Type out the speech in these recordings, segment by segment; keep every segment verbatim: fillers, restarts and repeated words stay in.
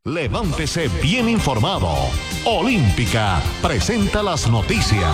Levántese bien informado. Olímpica presenta las noticias.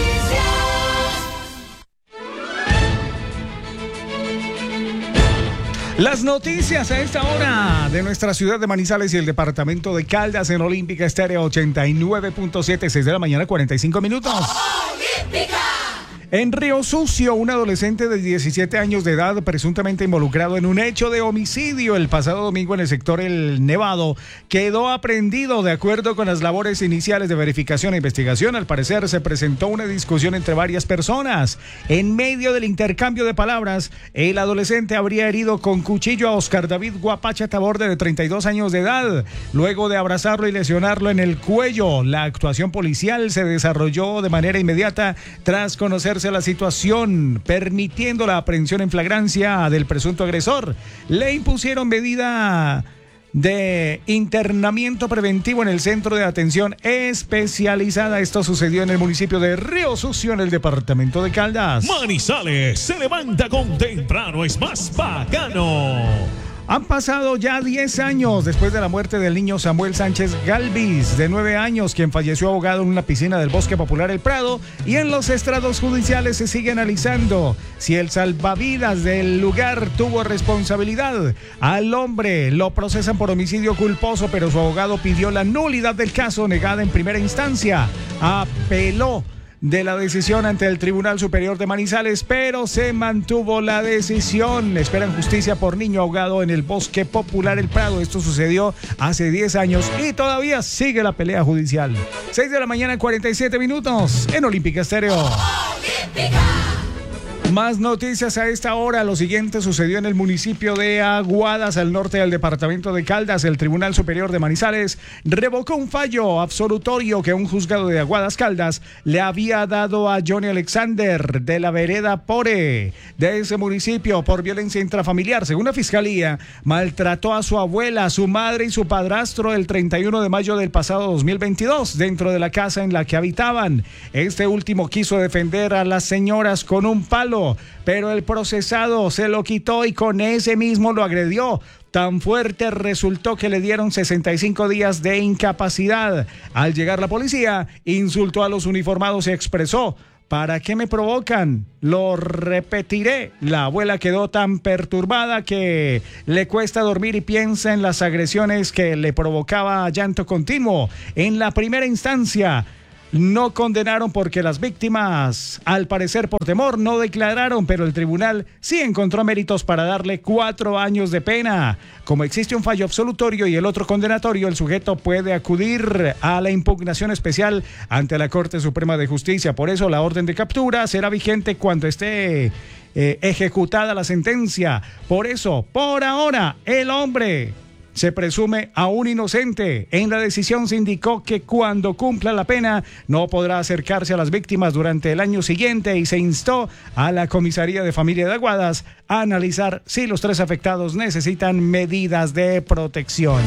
Las noticias a esta hora de nuestra ciudad de Manizales y el departamento de Caldas en Olímpica Estéreo ochenta y nueve punto siete, seis de la mañana, cuarenta y cinco minutos. ¡Olímpica! En Río Sucio, un adolescente de diecisiete años de edad presuntamente involucrado en un hecho de homicidio el pasado domingo en el sector El Nevado quedó aprehendido. De acuerdo con las labores iniciales de verificación e investigación, al parecer se presentó una discusión entre varias personas. En medio del intercambio de palabras, el adolescente habría herido con cuchillo a Oscar David Guapacha Taborde, de treinta y dos años de edad, luego de abrazarlo y lesionarlo en el cuello. La actuación policial se desarrolló de manera inmediata tras conocerse la situación, permitiendo la aprehensión en flagrancia del presunto agresor. Le impusieron medida de internamiento preventivo en el centro de atención especializada. Esto sucedió en el municipio de Río Sucio, en el departamento de Caldas. Manizales se levanta con temprano, es más bacano. Han pasado ya diez años después de la muerte del niño Samuel Sánchez Galvis, de nueve años, quien falleció ahogado en una piscina del Bosque Popular El Prado, y en los estrados judiciales se sigue analizando si el salvavidas del lugar tuvo responsabilidad. Al hombre lo procesan por homicidio culposo, pero su abogado pidió la nulidad del caso, negada en primera instancia. Apeló de la decisión ante el Tribunal Superior de Manizales, pero se mantuvo la decisión. Esperan justicia por niño ahogado en el Bosque Popular El Prado. Esto sucedió hace diez años y todavía sigue la pelea judicial. seis de la mañana, cuarenta y siete minutos en Olímpica Estéreo. ¡Olímpica! Más noticias a esta hora. Lo siguiente sucedió en el municipio de Aguadas, al norte del departamento de Caldas. El Tribunal Superior de Manizales revocó un fallo absolutorio que un juzgado de Aguadas, Caldas, le había dado a Johnny Alexander, de la vereda Pore, de ese municipio, por violencia intrafamiliar. Según la fiscalía, maltrató a su abuela, su madre y su padrastro el treinta y uno de mayo del pasado dos mil veintidós dentro de la casa en la que habitaban. Este último quiso defender a las señoras con un palo, pero el procesado se lo quitó y con ese mismo lo agredió. Tan fuerte resultó que le dieron sesenta y cinco días de incapacidad. Al llegar la policía, insultó a los uniformados y expresó: ¿para qué me provocan? Lo repetiré. La abuela quedó tan perturbada que le cuesta dormir y piensa en las agresiones que le provocaba llanto continuo. En la primera instancia no condenaron porque las víctimas, al parecer por temor, no declararon, pero el tribunal sí encontró méritos para darle cuatro años de pena. Como existe un fallo absolutorio y el otro condenatorio, el sujeto puede acudir a la impugnación especial ante la Corte Suprema de Justicia. Por eso la orden de captura será vigente cuando esté eh, ejecutada la sentencia. Por eso, por ahora, el hombre se presume aún inocente. En la decisión se indicó que cuando cumpla la pena no podrá acercarse a las víctimas durante el año siguiente, y se instó a la Comisaría de Familia de Aguadas a analizar si los tres afectados necesitan medidas de protección.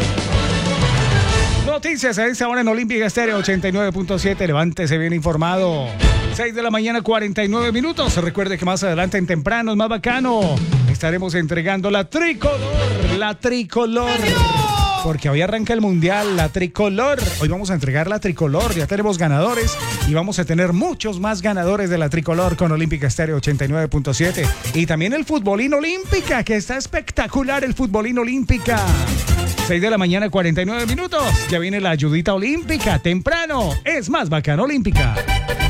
Noticias a esta hora en Olímpica Estéreo ochenta y nueve punto siete. Levántese bien informado. seis de la mañana, cuarenta y nueve minutos. Recuerde que más adelante en Temprano, es más bacano, estaremos entregando la tricolor. La tricolor. Porque hoy arranca el mundial, la tricolor. Hoy vamos a entregar la tricolor. Ya tenemos ganadores y vamos a tener muchos más ganadores de la tricolor con Olímpica Estéreo ochenta y nueve punto siete. Y también el futbolín Olímpica, que está espectacular el futbolín Olímpica. seis de la mañana, cuarenta y nueve minutos. Ya viene la ayudita olímpica. Temprano, es más bacano Olímpica.